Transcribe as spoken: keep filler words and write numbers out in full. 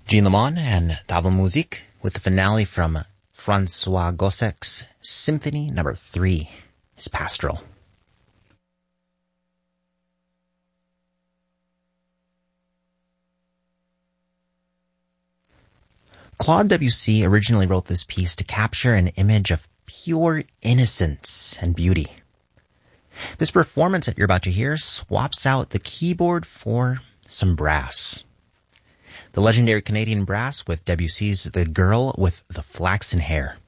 Jean Lemon and Table Musique with the finale from Francois Gossec's Symphony Number Three, his Pastoral. Claude Debussy originally wrote this piece to capture an image of pure innocence and beauty. This performance that you're about to hear swaps out the keyboard for some brass. The legendary Canadian brass with Debussy's The Girl with the Flaxen Hair.